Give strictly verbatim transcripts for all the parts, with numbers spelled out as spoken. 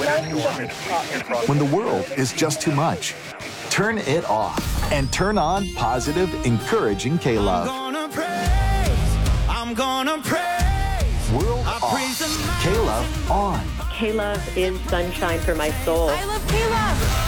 When the world is just too much, turn it off and turn on positive, encouraging K-Love. I'm gonna praise, I'm gonna praise. World I off, praise the K-Love on. K-Love is sunshine for my soul. I love K-Love.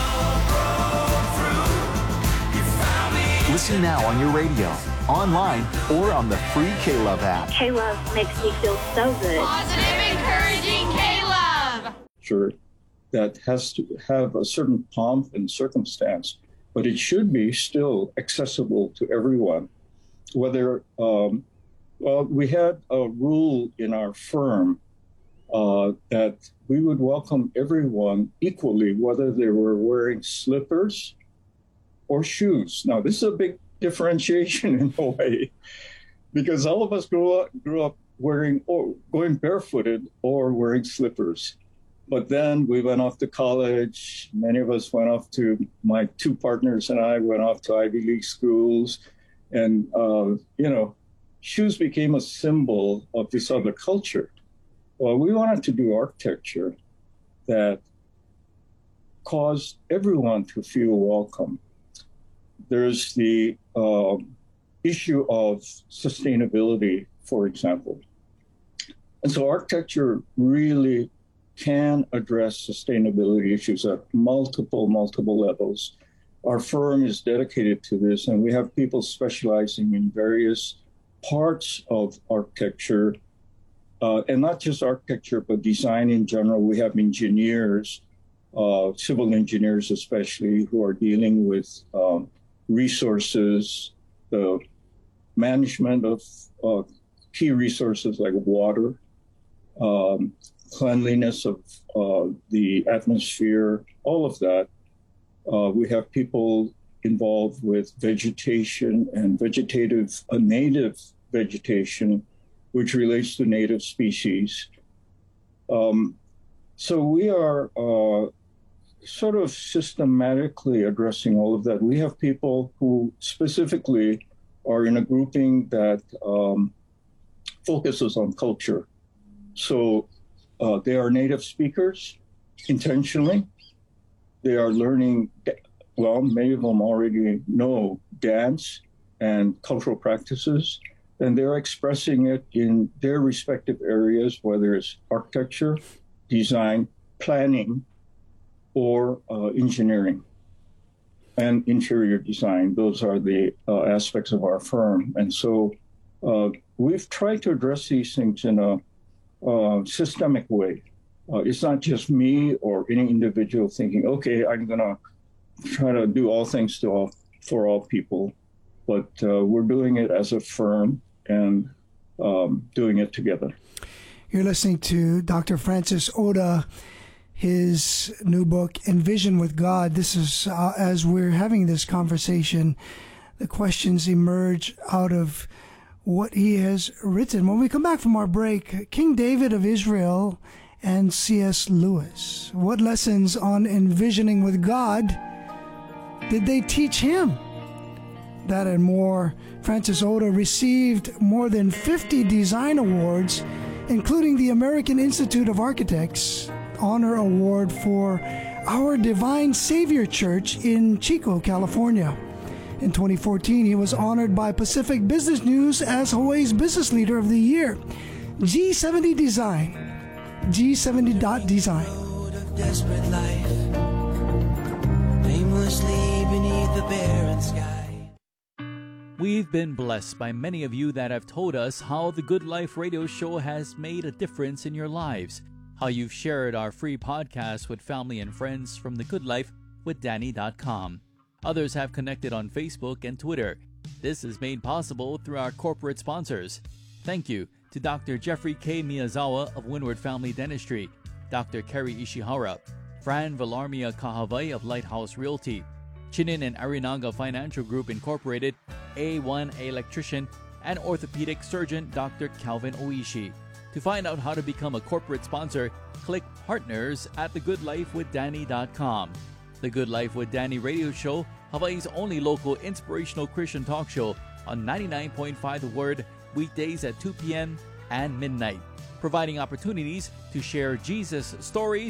Listen now on your radio, online, or on the free K-Love app. K-Love makes me feel so good. Positive, encouraging K-Love. Sure, that has to have a certain pomp and circumstance, but it should be still accessible to everyone. Whether, um, well, we had a rule in our firm uh, that we would welcome everyone equally, whether they were wearing slippers or shoes. Now, this is a big differentiation in a way, because all of us grew up, grew up wearing or going barefooted or wearing slippers. But then we went off to college. Many of us went off to, my two partners and I went off to Ivy League schools. And, uh, you know, shoes became a symbol of this other culture. Well, we wanted to do architecture that caused everyone to feel welcome. There's the uh, issue of sustainability, for example. And so architecture really can address sustainability issues at multiple, multiple levels. Our firm is dedicated to this, and we have people specializing in various parts of architecture, uh, and not just architecture, but design in general. We have engineers, uh, civil engineers especially, who are dealing with um, resources, the management of uh, key resources like water, um, cleanliness of uh, the atmosphere, all of that. Uh, we have people involved with vegetation and vegetative, uh, native vegetation, which relates to native species. Um, so we are uh, sort of systematically addressing all of that. We have people who specifically are in a grouping that um, focuses on culture. So uh, they are native speakers intentionally. They are learning, well, many of them already know dance and cultural practices, and they're expressing it in their respective areas, whether it's architecture, design, planning, or uh, engineering and interior design. Those are the uh, aspects of our firm. And so uh, we've tried to address these things in a uh, systemic way. Uh, it's not just me or any individual thinking, okay, I'm going to try to do all things to all, for all people, but uh, we're doing it as a firm and um, doing it together. You're listening to Doctor Francis Oda, his new book, Envision with God. This is, uh, as we're having this conversation, the questions emerge out of what he has written. When we come back from our break, King David of Israel and C S Lewis, what lessons on envisioning with God did they teach him? That and more. Francis Oda received more than fifty design awards, including the American Institute of Architects Honor Award for Our Divine Savior Church in Chico, California. In twenty fourteen, he was honored by Pacific Business News as Hawaii's Business Leader of the Year. G seventy Design. G seventy dot design. Desperate life, aimlessly beneath the barren sky. We've been blessed by many of you that have told us how the Good Life radio show has made a difference in your lives, how you've shared our free podcast with family and friends from the good life with danny dot com. Others have connected on Facebook and Twitter. This is made possible through our corporate sponsors. Thank you to Doctor Jeffrey K. Miyazawa of Windward Family Dentistry, Doctor Kerry Ishihara, Fran Villarmia Kahavai of Lighthouse Realty, Chinin and Arinaga Financial Group Incorporated, A one Electrician, and orthopedic surgeon Doctor Calvin Oishi. To find out how to become a corporate sponsor, click Partners at the good life with danny dot com. The Good Life with Danny radio show, Hawaii's only local inspirational Christian talk show on ninety-nine point five The Word, weekdays at two p.m. and midnight, providing opportunities to share Jesus stories